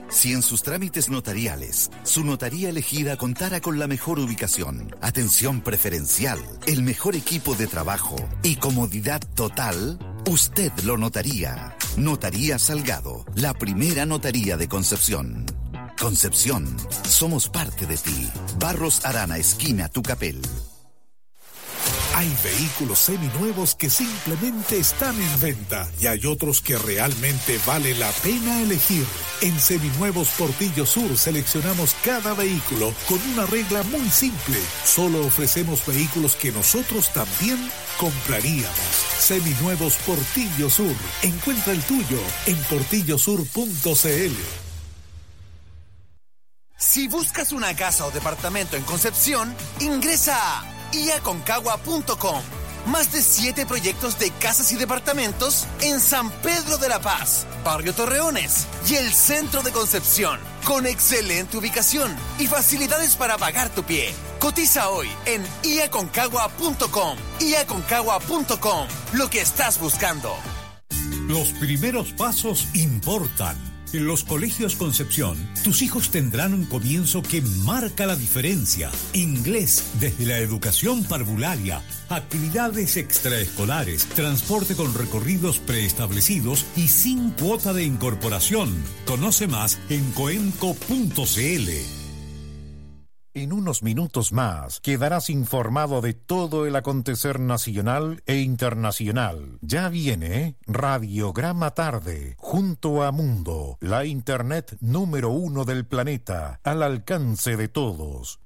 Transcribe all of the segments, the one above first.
Si en sus trámites notariales, su notaría elegida contara con la mejor ubicación, atención preferencial, el mejor equipo de trabajo y comodidad total, usted lo notaría. Notaría Salgado, la primera notaría de Concepción. Concepción, somos parte de ti. Barros Arana, esquina Tucapel. Hay vehículos seminuevos que simplemente están en venta y hay otros que realmente vale la pena elegir. En Seminuevos Portillo Sur seleccionamos cada vehículo con una regla muy simple. Solo ofrecemos vehículos que nosotros también compraríamos. Seminuevos Portillo Sur. Encuentra el tuyo en portillosur.cl. Si buscas una casa o departamento en Concepción, ingresa a iaconcagua.com. Más de 7 proyectos de casas y departamentos en San Pedro de la Paz, Barrio Torreones y el centro de Concepción, con excelente ubicación y facilidades para pagar tu pie. Cotiza hoy en iaconcagua.com. iaconcagua.com, lo que estás buscando. Los primeros pasos importan. En los colegios Concepción, tus hijos tendrán un comienzo que marca la diferencia. Inglés desde la educación parvularia, actividades extraescolares, transporte con recorridos preestablecidos y sin cuota de incorporación. Conoce más en coenco.cl. En unos minutos más quedarás informado de todo el acontecer nacional e internacional. Ya viene Radiograma Tarde, junto a Mundo, la internet número 1 del planeta, al alcance de todos.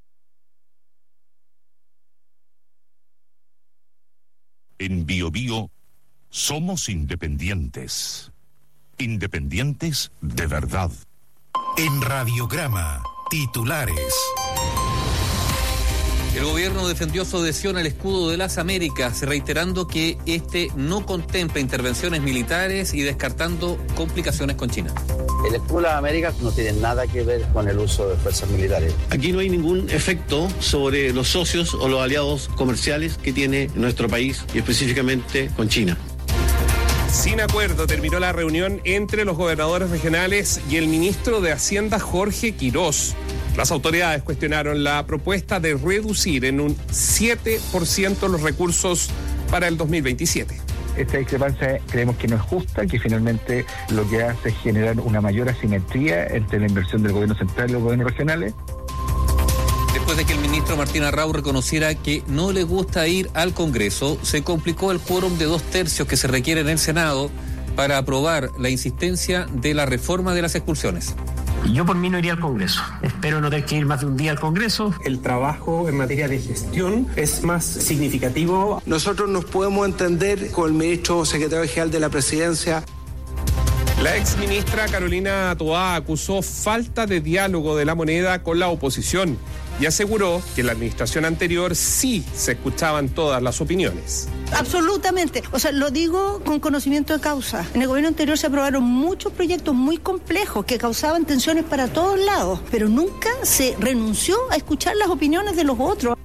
En BioBio somos independientes. Independientes de verdad. En Radiograma, titulares. El gobierno defendió su adhesión al escudo de las Américas, reiterando que este no contempla intervenciones militares y descartando complicaciones con China. El escudo de las Américas no tiene nada que ver con el uso de fuerzas militares. Aquí no hay ningún efecto sobre los socios o los aliados comerciales que tiene nuestro país y específicamente con China. Sin acuerdo terminó la reunión entre los gobernadores regionales y el ministro de Hacienda Jorge Quirós. Las autoridades cuestionaron la propuesta de reducir en un 7% los recursos para el 2027. Esta discrepancia creemos que no es justa, que finalmente lo que hace es generar una mayor asimetría entre la inversión del gobierno central y los gobiernos regionales. Después de que el ministro Martín Arrau reconociera que no le gusta ir al Congreso, se complicó el quórum de 2/3 que se requiere en el Senado para aprobar la insistencia de la reforma de las expulsiones. Yo por mí no iría al Congreso. Espero no tener que ir más de un día al Congreso. El trabajo en materia de gestión es más significativo. Nosotros nos podemos entender con el ministro secretario general de la Presidencia. La exministra Carolina Toá acusó falta de diálogo de la moneda con la oposición y aseguró que en la administración anterior sí se escuchaban todas las opiniones. Absolutamente, o sea, lo digo con conocimiento de causa. En el gobierno anterior se aprobaron muchos proyectos muy complejos que causaban tensiones para todos lados, pero nunca se renunció a escuchar las opiniones de los otros.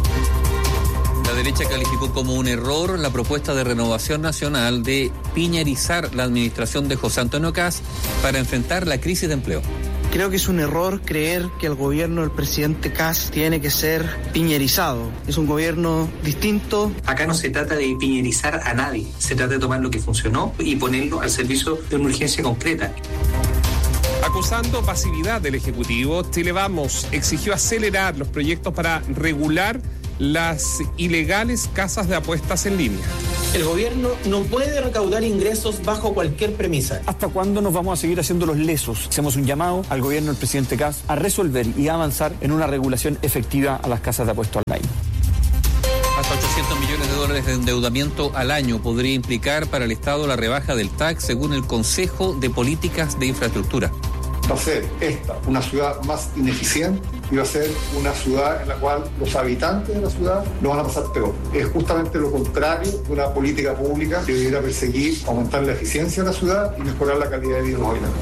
La derecha calificó como un error la propuesta de Renovación Nacional de piñerizar la administración de José Antonio Kast para enfrentar la crisis de empleo. Creo que es un error creer que el gobierno del presidente Kast tiene que ser piñerizado. Es un gobierno distinto. Acá no se trata de piñerizar a nadie, se trata de tomar lo que funcionó y ponerlo al servicio de una urgencia concreta. Acusando pasividad del Ejecutivo, Chile Vamos exigió acelerar los proyectos para regular las ilegales casas de apuestas en línea. El gobierno no puede recaudar ingresos bajo cualquier premisa. ¿Hasta cuándo nos vamos a seguir haciendo los lesos? Hacemos un llamado al gobierno del presidente Kast a resolver y a avanzar en una regulación efectiva a las casas de apuestas online. Hasta $800 millones de endeudamiento al año podría implicar para el Estado la rebaja del TAC, según el Consejo de Políticas de Infraestructura. Va a ser esta una ciudad más ineficiente y va a ser una ciudad en la cual los habitantes de la ciudad lo van a pasar peor. Es justamente lo contrario de una política pública que debiera perseguir aumentar la eficiencia de la ciudad y mejorar la calidad de vida de los habitantes.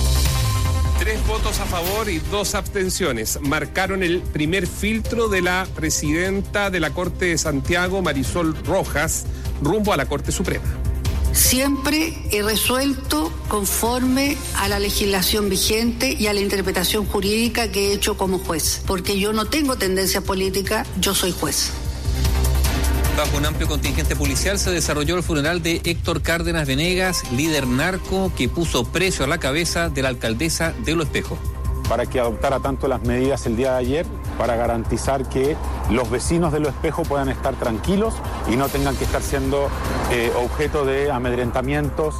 3 votos a favor y 2 abstenciones marcaron el primer filtro de la presidenta de la Corte de Santiago, Marisol Rojas, rumbo a la Corte Suprema. Siempre he resuelto conforme a la legislación vigente y a la interpretación jurídica que he hecho como juez, porque yo no tengo tendencia política, yo soy juez. Bajo un amplio contingente policial se desarrolló el funeral de Héctor Cárdenas Venegas, líder narco que puso precio a la cabeza de la alcaldesa de Lo Espejo. Para que adoptara tanto las medidas el día de ayer para garantizar que los vecinos de Lo Espejo puedan estar tranquilos y no tengan que estar siendo objeto de amedrentamientos.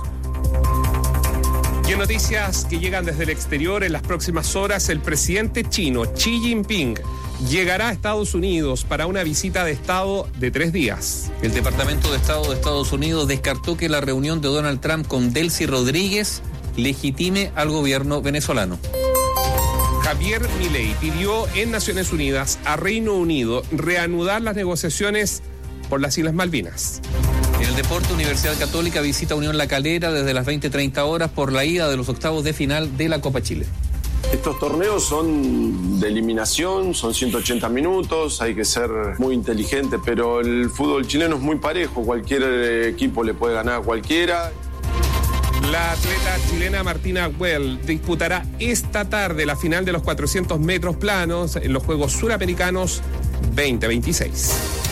Y en noticias que llegan desde el exterior, en las próximas horas el presidente chino Xi Jinping llegará a Estados Unidos para una visita de Estado de 3 días. El Departamento de Estado de Estados Unidos descartó que la reunión de Donald Trump con Delcy Rodríguez legitime al gobierno venezolano. Javier Milei pidió en Naciones Unidas a Reino Unido reanudar las negociaciones por las Islas Malvinas. En el deporte, Universidad Católica visita Unión La Calera desde las 20:30 horas por la ida de los octavos de final de la Copa Chile. Estos torneos son de eliminación, son 180 minutos, hay que ser muy inteligente, pero el fútbol chileno es muy parejo, cualquier equipo le puede ganar a cualquiera. La atleta chilena Martina Güell disputará esta tarde la final de los 400 metros planos en los Juegos Suramericanos 2026.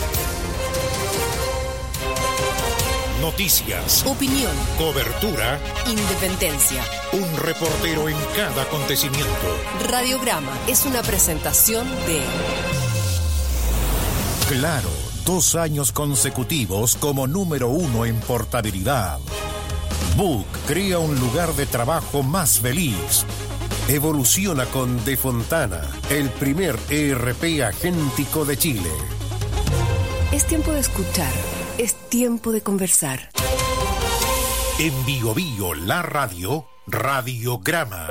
Noticias, opinión, cobertura, independencia. Un reportero en cada acontecimiento. Radiograma es una presentación de Claro, 2 años consecutivos como número 1 en portabilidad. Book crea un lugar de trabajo más feliz. Evoluciona con De Fontana, el primer ERP agéntico de Chile. Es tiempo de escuchar. Es tiempo de conversar. En Bio Bio, la radio, Radiograma.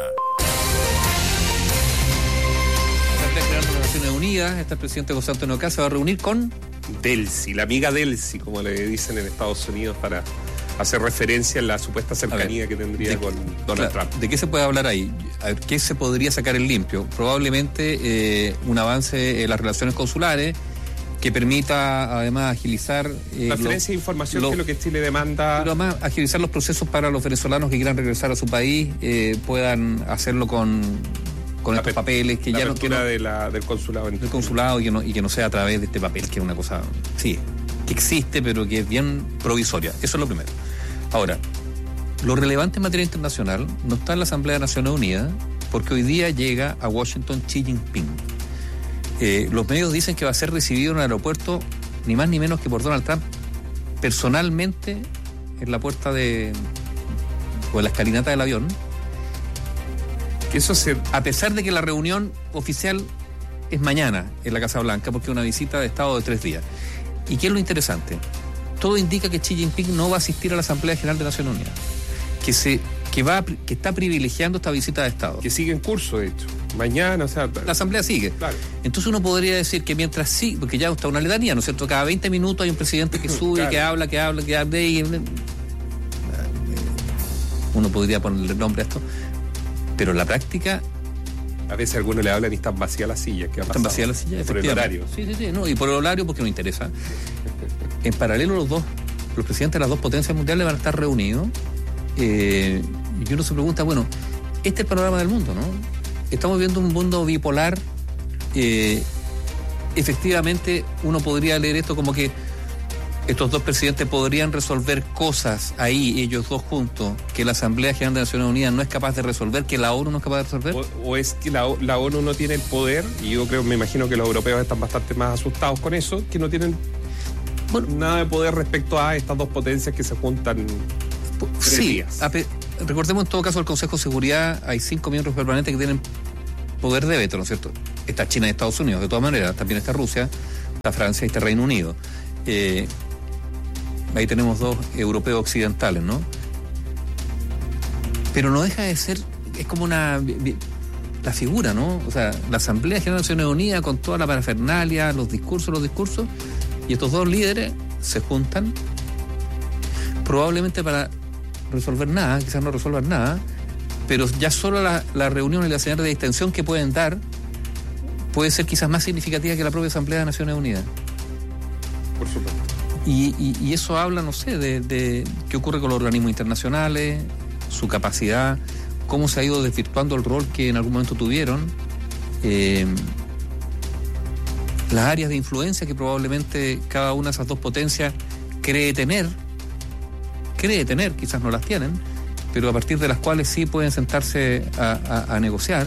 La Asamblea General de las Naciones Unidas, el presidente José Antonio Kast se va a reunir con Delcy, la amiga Delcy, como le dicen en Estados Unidos, para hacer referencia a la supuesta cercanía que tendría con Donald Trump. ¿De qué se puede hablar ahí? A ver, ¿qué se podría sacar en limpio? Probablemente un avance en las relaciones consulares que permita además agilizar transferencia de información, que es lo que Chile demanda. Pero además agilizar los procesos para los venezolanos que quieran regresar a su país, puedan hacerlo con estos papeles que ya no del consulado. Del consulado y que no sea a través de este papel, que es una cosa, sí, que existe, pero que es bien provisoria. Eso es lo primero. Ahora, lo relevante en materia internacional no está en la Asamblea de Naciones Unidas, porque hoy día llega a Washington Xi Jinping. Los medios dicen que va a ser recibido en el aeropuerto ni más ni menos que por Donald Trump personalmente en la puerta o en la escalinata del avión. A pesar de que la reunión oficial es mañana en la Casa Blanca, porque es una visita de Estado de 3 días. ¿Y qué es lo interesante? Todo indica que Xi Jinping no va a asistir a la Asamblea General de Naciones Unidas, que está privilegiando esta visita de Estado. Que sigue en curso, de hecho. Mañana, o sea... La Asamblea sigue. Claro. Entonces uno podría decir que mientras sí, porque ya está una letanía, ¿no es cierto? Cada 20 minutos hay un presidente que sube, claro, que habla, y uno podría ponerle nombre a esto. Pero en la práctica... A veces algunos le hablan y están vacías las sillas. Están vacías las sillas, por el horario. Sí, no, y por el horario porque no interesa. En paralelo los presidentes de las 2 potencias mundiales van a estar reunidos. Y uno se pregunta, bueno, este es el panorama del mundo, ¿no? Estamos viendo un mundo bipolar. Efectivamente, uno podría leer esto como que estos 2 presidentes podrían resolver cosas ahí, ellos 2 juntos, que la Asamblea General de Naciones Unidas no es capaz de resolver, que la ONU no es capaz de resolver. O es que la ONU no tiene el poder, y yo me imagino que los europeos están bastante más asustados con eso, que no tienen nada de poder respecto a estas 2 potencias que se juntan. Sí, recordemos en todo caso el Consejo de Seguridad, hay 5 miembros permanentes que tienen poder de veto, ¿no es cierto? Está China y Estados Unidos, de todas maneras, también está Rusia, está Francia y está Reino Unido. Ahí tenemos 2 europeos occidentales, ¿no? Pero no deja de ser, es como la figura, ¿no? O sea, la Asamblea General de Naciones Unidas con toda la parafernalia, los discursos, y estos 2 líderes se juntan probablemente para resolver nada, quizás no resuelvan nada, pero ya solo la reunión y la señal de distensión que pueden dar puede ser quizás más significativa que la propia Asamblea de Naciones Unidas. Por supuesto. Y eso habla, no sé, de qué ocurre con los organismos internacionales, su capacidad, cómo se ha ido desvirtuando el rol que en algún momento tuvieron, las áreas de influencia que probablemente cada una de esas dos potencias cree tener, quizás no las tienen, pero a partir de las cuales sí pueden sentarse a negociar.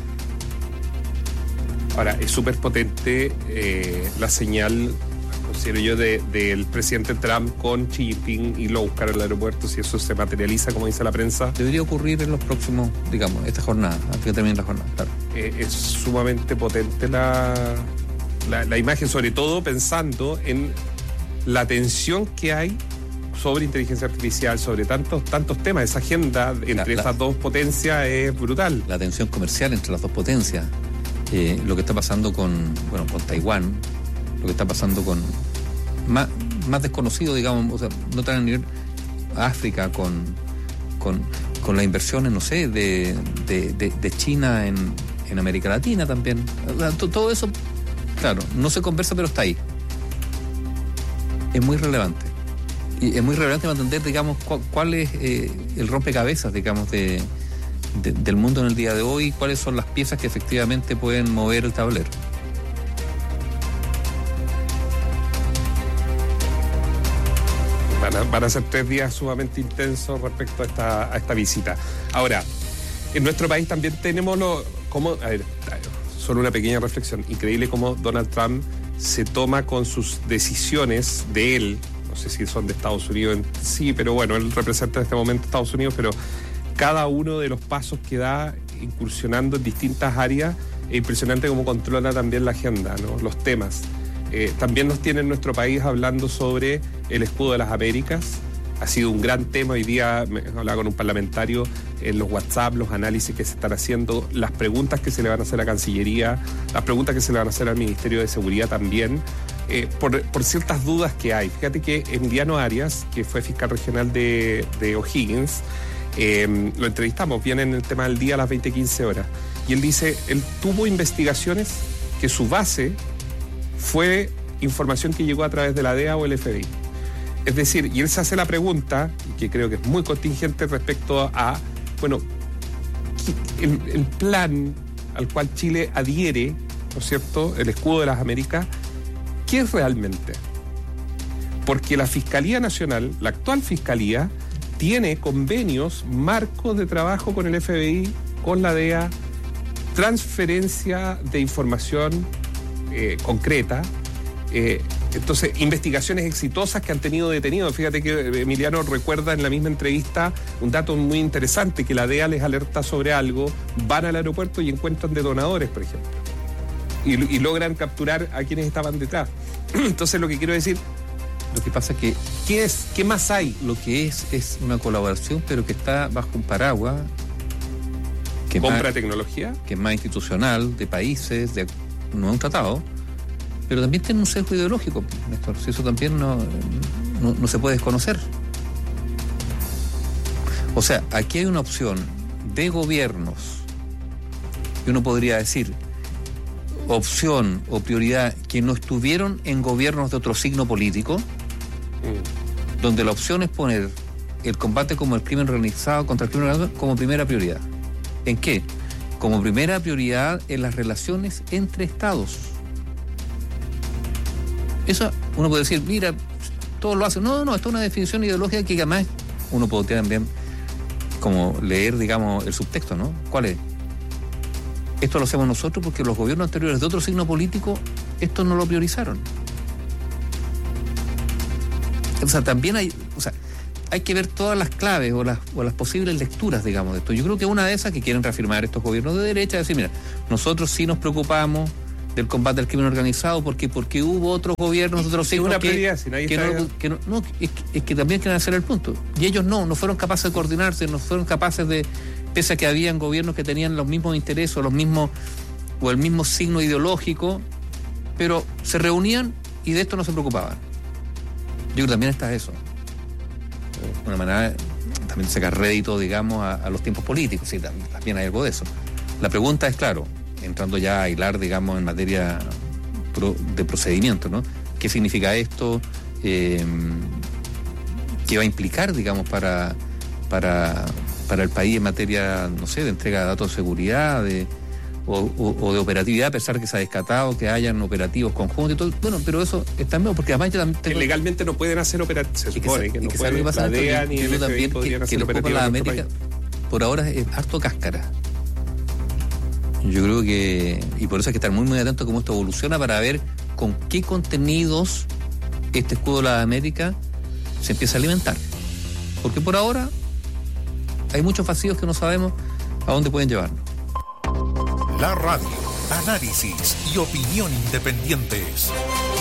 Ahora, es súper potente la señal, considero yo, del presidente Trump con Xi Jinping y lo buscar al aeropuerto, si eso se materializa, como dice la prensa. Debería ocurrir en los próximos, digamos, esta jornada, antes que termine la jornada, claro. Es sumamente potente la imagen, sobre todo pensando en la tensión que hay sobre inteligencia artificial, sobre tantos temas. Esa agenda entre esas dos potencias es brutal. La tensión comercial entre las dos potencias, lo que está pasando con Taiwán, lo que está pasando con más desconocido, digamos, o sea, no tan a nivel África, con las inversiones, no sé, de China en América Latina también. O sea, todo eso, claro, no se conversa, pero está ahí. Es muy relevante. Y es muy relevante entender, digamos, cuál es el rompecabezas, digamos, del mundo en el día de hoy, cuáles son las piezas que efectivamente pueden mover el tablero. Van a ser 3 días sumamente intensos respecto a esta visita. Ahora, en nuestro país también tenemos solo una pequeña reflexión. Increíble cómo Donald Trump se toma con sus decisiones de él. No sé si son de Estados Unidos en sí, pero bueno, él representa en este momento Estados Unidos, pero cada uno de los pasos que da incursionando en distintas áreas, es impresionante cómo controla también la agenda, ¿no? Los temas. También nos tiene en nuestro país hablando sobre el escudo de las Américas. Ha sido un gran tema. Hoy día hablaba con un parlamentario en los WhatsApp, los análisis que se están haciendo, las preguntas que se le van a hacer a Cancillería, las preguntas que se le van a hacer al Ministerio de Seguridad también, por ciertas dudas que hay. Fíjate que Emiliano Arias, que fue fiscal regional de O'Higgins, lo entrevistamos, viene en el tema del día a las 20:15 horas, y él dice, él tuvo investigaciones que su base fue información que llegó a través de la DEA o el FBI. Es decir, y él se hace la pregunta, que creo que es muy contingente respecto a, bueno, el plan al cual Chile adhiere, ¿no es cierto?, el escudo de las Américas, ¿qué es realmente? Porque la Fiscalía Nacional, la actual Fiscalía, tiene convenios, marcos de trabajo con el FBI, con la DEA, transferencia de información concreta, entonces investigaciones exitosas que han tenido detenidos. Fíjate que Emiliano recuerda en la misma entrevista un dato muy interesante, que la DEA les alerta sobre algo, van al aeropuerto y encuentran detonadores, por ejemplo, y logran capturar a quienes estaban detrás. Entonces lo que quiero decir, lo que pasa es que ¿qué más hay? Lo que es una colaboración, pero que está bajo un paraguas que compra tecnología, que es más institucional, de países, no es un tratado, pero también tiene un sesgo ideológico, Néstor. Si eso también no se puede desconocer. O sea, aquí hay una opción de gobiernos, y uno podría decir opción o prioridad, que no estuvieron en gobiernos de otro signo político, donde la opción es poner el combate como el crimen organizado contra el crimen organizado como primera prioridad. ¿En qué? Como primera prioridad en las relaciones entre estados. Eso uno puede decir, mira, todos lo hacen. No, esto es una definición ideológica que además uno puede también como leer, digamos, el subtexto, ¿no? ¿Cuál es? Esto lo hacemos nosotros porque los gobiernos anteriores de otro signo político esto no lo priorizaron. O sea, también hay que ver todas las claves o las posibles lecturas, digamos, de esto. Yo creo que una de esas que quieren reafirmar estos gobiernos de derecha es decir, mira, nosotros sí nos preocupamos del combate al crimen organizado porque hubo otros gobiernos de otros signos es que también quieren hacer el punto. Y ellos no fueron capaces de coordinarse, no fueron capaces de, pese a que habían gobiernos que tenían los mismos intereses o el mismo signo ideológico, pero se reunían y de esto no se preocupaban. Yo creo que también está eso. De una manera también sacar rédito, digamos, a los tiempos políticos, sí, también hay algo de eso. La pregunta es, claro, entrando ya a hilar, digamos, en materia de procedimiento, ¿no? ¿Qué significa esto? que va a implicar, digamos, para el país en materia, no sé, de entrega de datos de seguridad, o de operatividad, a pesar que se ha descartado que hayan operativos conjuntos y todo. Bueno, pero eso está bien, porque además yo también tengo... Que legalmente no pueden hacer operativos, se supone que no pueden, la DEA ni el FBI podrían hacer operativos en nuestro país. Por ahora es harto cáscara. Yo creo que... Y por eso hay que estar muy, muy atento a cómo esto evoluciona para ver con qué contenidos este escudo de la América se empieza a alimentar. Porque por ahora hay muchos vacíos que no sabemos a dónde pueden llevarnos. La radio, análisis y opinión independientes.